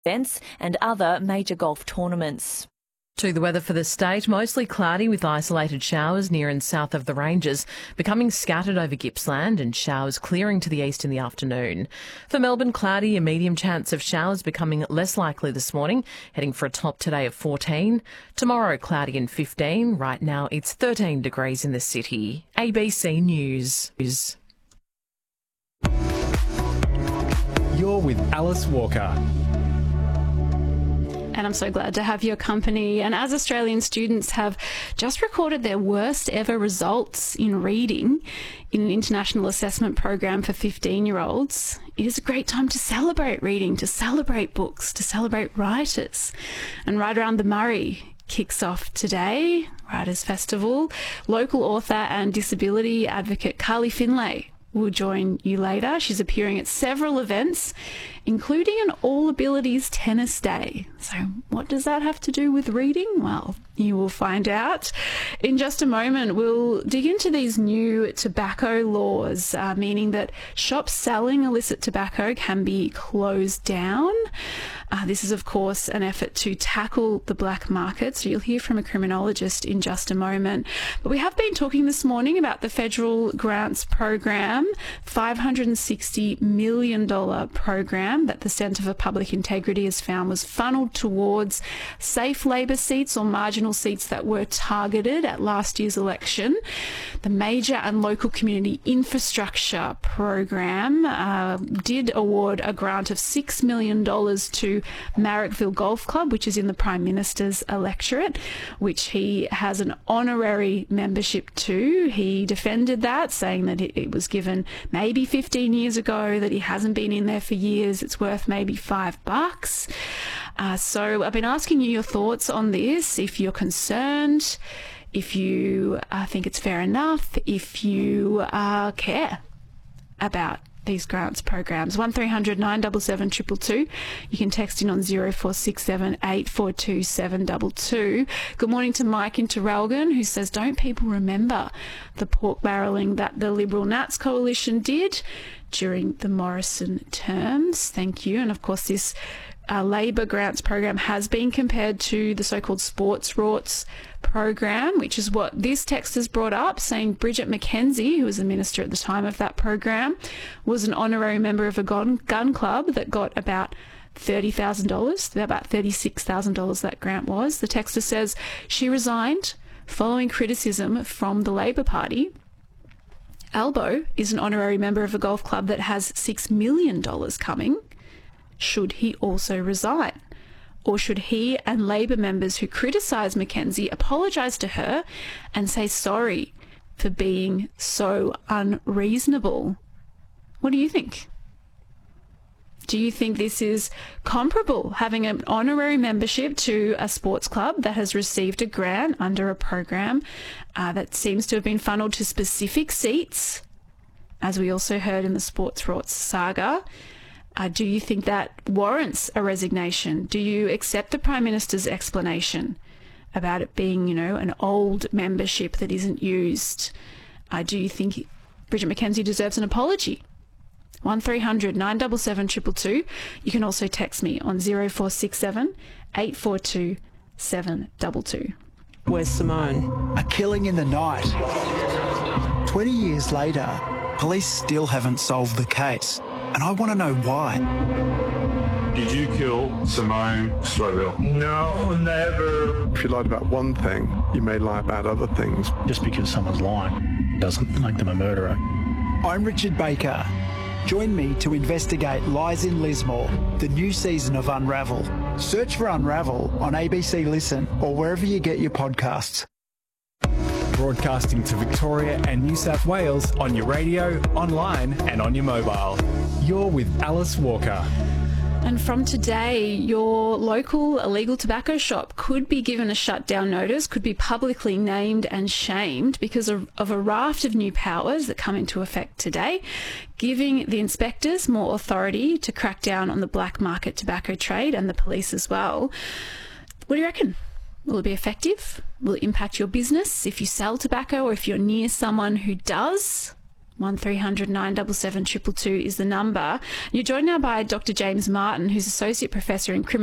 events and other major golf tournaments. To the weather for the state, mostly cloudy with isolated showers near and south of the ranges, becoming scattered over Gippsland and showers clearing to the east in the afternoon. For Melbourne, cloudy, a medium chance of showers becoming less likely this morning, heading for a top today of 14. Tomorrow, cloudy and 15. Right now, it's 13 degrees in the city. ABC News. You're with Alice Walker. And I'm so glad to have your company. And as Australian students have just recorded their worst ever results in reading in an international assessment program for 15-year-olds, it is a great time to celebrate reading, to celebrate books, to celebrate writers. And Right Around the Murray kicks off today, Writers' Festival. Local author and disability advocate Carly Finlay will join you later. She's appearing at several events, including an All Abilities Tennis Day. So what does that have to do with reading? Well, you will find out. In just a moment, we'll dig into these new tobacco laws, meaning that shops selling illicit tobacco can be closed down. This is, of course, an effort to tackle the black market. So you'll hear from a criminologist in just a moment. But we have been talking this morning about the federal grants program, $560 million program that the Centre for Public Integrity has found was funneled towards safe Labor seats or marginal seats that were targeted at last year's election. The Major and Local Community Infrastructure program did award a grant of $6 million to Marrickville Golf Club, which is in the Prime Minister's electorate, which he has an honorary membership to. He defended that, saying that it was given maybe 15 years ago, that he hasn't been in there for years. It's worth maybe $5. So I've been asking you your thoughts on this, if you're concerned, if you think it's fair enough, if you care about these grants programs. 1300 977 222. You can text in on 0467 842 722. Good morning to Mike in Terrelgan, who says, don't people remember the pork barrelling that the Liberal Nats coalition did during the Morrison terms? Thank you. And of course, this Labor grants program has been compared to the so-called sports rorts program, which is what this text has brought up, saying Bridget McKenzie, who was the minister at the time of that program, was an honorary member of a gun club that got about $30,000, about $36,000 that grant was. The texter says she resigned following criticism from the Labor Party. Albo is an honorary member of a golf club that has $6 million coming. Should he also resign? Or should he and Labor members who criticise McKenzie apologise to her and say sorry for being so unreasonable? What do you think? Do you think this is comparable, having an honorary membership to a sports club that has received a grant under a program that seems to have been funneled to specific seats, as we also heard in the sports rorts saga? Do you think that warrants a resignation? Do you accept the Prime Minister's explanation about it being, an old membership that isn't used? Do you think Bridget McKenzie deserves an apology? 1300 977 222. You can also text me on 0467 842 722. Where's Simone? A killing in the night. 20 years later, police still haven't solved the case. And I want to know why. Did you kill Simone Stroville? No, never. If you lied about one thing, you may lie about other things. Just because someone's lying doesn't make them a murderer. I'm Richard Baker. Join me to investigate lies in Lismore, the new season of Unravel. Search for Unravel on ABC Listen or wherever you get your podcasts. Broadcasting to Victoria and New South Wales on your radio, online and on your mobile. You're with Alice Walker. And from today, your local illegal tobacco shop could be given a shutdown notice, could be publicly named and shamed because of a raft of new powers that come into effect today, giving the inspectors more authority to crack down on the black market tobacco trade and the police as well. What do you reckon? Will it be effective? Will it impact your business if you sell tobacco or if you're near someone who does? 1300 977 222 is the number. You're joined now by Dr. James Martin, who's Associate Professor in Criminal